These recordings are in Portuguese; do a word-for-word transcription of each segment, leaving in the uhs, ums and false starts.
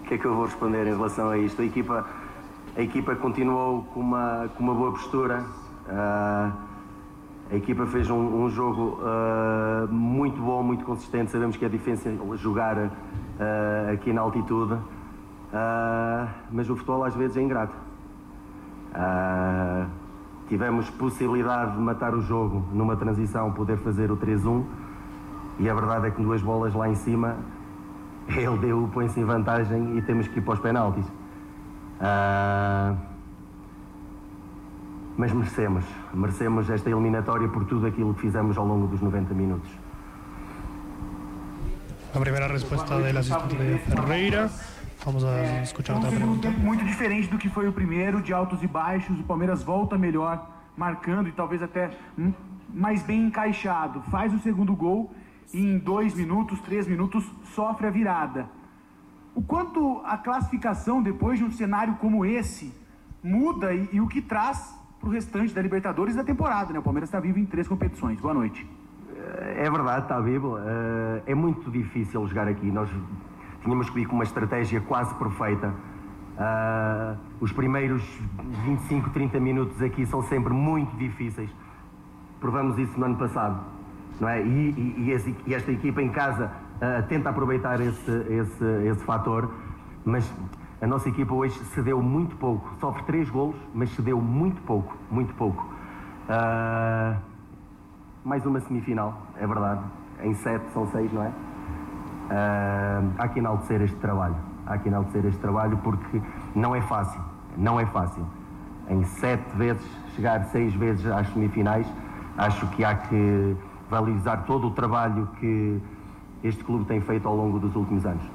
O que é que eu vou responder em relação a isto? A equipa, a equipa continuou com uma, com uma boa postura. Uh, a equipa fez um, um jogo uh, muito bom, muito consistente. Sabemos que é difícil jogar uh, aqui na altitude, uh, mas o futebol às vezes é ingrato. Uh, tivemos possibilidade de matar o jogo numa transição, poder fazer o três um, e a verdade é que com duas bolas lá em cima ele deu, põe-se em vantagem e temos que ir para os penaltis. Uh, mas merecemos, merecemos esta eliminatória por tudo aquilo que fizemos ao longo dos noventa minutos. A primeira resposta del assistente de Ferreira. Vamos a escuchar outra pergunta. Muito diferente do que foi o primeiro, de altos e baixos. O Palmeiras volta melhor, marcando e talvez até mais bem encaixado. Faz o segundo gol e em dois minutos, três minutos, sofre a virada. O quanto a classificação, depois de um cenário como esse, muda e, e o que traz para o restante da Libertadores da temporada, né? O Palmeiras está vivo em três competições. Boa noite. É verdade, está vivo. É muito difícil jogar aqui. Nós tínhamos que ir com uma estratégia quase perfeita. Uh, os primeiros vinte e cinco, trinta minutos aqui são sempre muito difíceis. Provamos isso no ano passado, não é? E, e, e, esse, e esta equipa em casa uh, tenta aproveitar esse, esse, esse fator, mas a nossa equipa hoje cedeu muito pouco. Sofre três golos, mas cedeu muito pouco, muito pouco. Uh, mais uma semifinal, é verdade. Em sete são seis, não é? Uh, há que enaltecer este trabalho, há que enaltecer este trabalho porque não é fácil, não é fácil. Em sete vezes, chegar seis vezes às semifinais, acho que há que valorizar todo o trabalho que este clube tem feito ao longo dos últimos anos.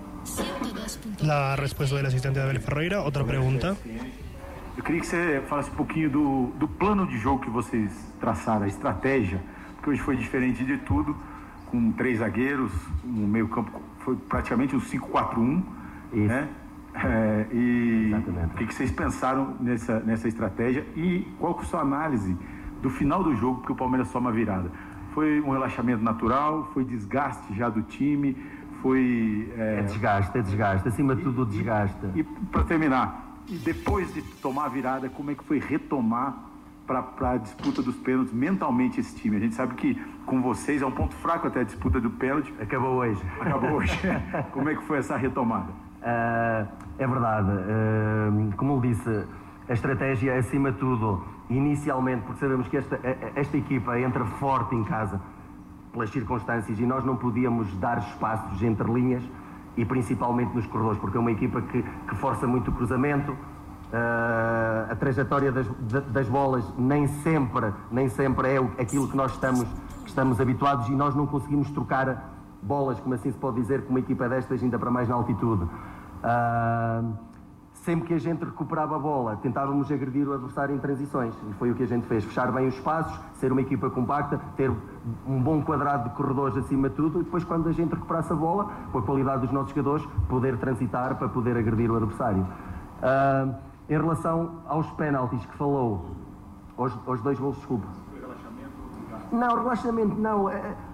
A resposta do assistente Abel Ferreira. Outra pergunta. Eu queria que você falasse um pouquinho do, do plano de jogo que vocês traçaram, a estratégia, porque hoje foi diferente de tudo, com três zagueiros, um meio campo foi praticamente um cinco quatro um, né? É, e exatamente. O que, que vocês pensaram nessa, nessa estratégia e qual que é a sua análise do final do jogo, porque o Palmeiras só uma virada? Foi um relaxamento natural, foi desgaste já do time, foi... É, é desgaste, é desgaste, acima de tudo desgaste. E, e para terminar, e depois de tomar a virada, como é que foi retomar para a disputa dos pênaltis mentalmente esse time? A gente sabe que com vocês é um ponto fraco até a disputa do pênalti. Acabou hoje. Acabou hoje. Como é que foi essa retomada? Uh, é verdade. Uh, como eu disse, a estratégia acima de tudo, inicialmente, porque sabemos que esta, esta equipa entra forte em casa pelas circunstâncias e nós não podíamos dar espaços entre linhas e principalmente nos corredores, porque é uma equipa que, que força muito o cruzamento. Uh, a trajetória das, das bolas nem sempre, nem sempre é aquilo que nós estamos, que estamos habituados e nós não conseguimos trocar bolas, como assim se pode dizer, com uma equipa destas, ainda para mais na altitude. Uh, sempre que a gente recuperava a bola, tentávamos agredir o adversário em transições e foi o que a gente fez, fechar bem os espaços, ser uma equipa compacta, ter um bom quadrado de corredores acima de tudo e depois quando a gente recuperasse a bola, com a qualidade dos nossos jogadores, poder transitar para poder agredir o adversário. Uh, Em relação aos penaltis que falou, aos, aos dois golos, desculpa. Não, relaxamento não.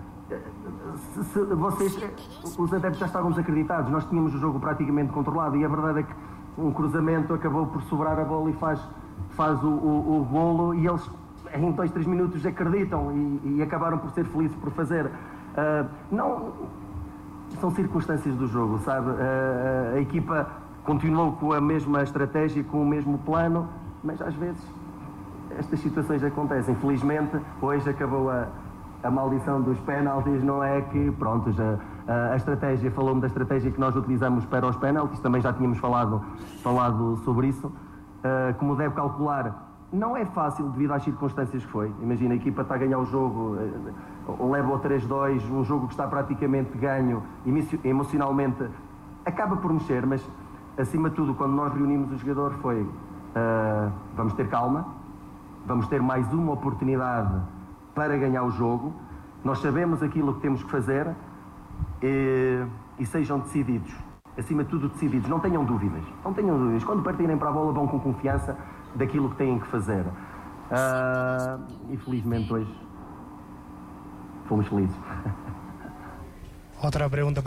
Se, se, vocês, os adeptos já estavam desacreditados, nós tínhamos o jogo praticamente controlado e a verdade é que um cruzamento acabou por sobrar a bola e faz, faz o, o, o golo e eles em dois, três minutos acreditam e, e acabaram por ser felizes por fazer. Uh, não, são circunstâncias do jogo, sabe? Uh, a equipa continuou com a mesma estratégia, com o mesmo plano, mas às vezes estas situações acontecem. Felizmente, hoje acabou a, a maldição dos penaltis, não é que, pronto, já, a, a estratégia, falou-me da estratégia que nós utilizamos para os penaltis, também já tínhamos falado, falado sobre isso. Uh, como deve calcular, não é fácil devido às circunstâncias que foi. Imagina, a equipa está a ganhar o jogo, uh, leva o três dois, um jogo que está praticamente ganho, emocionalmente acaba por mexer, mas acima de tudo, quando nós reunimos o jogador foi uh, vamos ter calma, vamos ter mais uma oportunidade para ganhar o jogo, nós sabemos aquilo que temos que fazer e, e sejam decididos, acima de tudo decididos, não tenham dúvidas, não tenham dúvidas, quando partirem para a bola vão com confiança daquilo que têm que fazer. Uh, e felizmente hoje fomos felizes. Outra pergunta.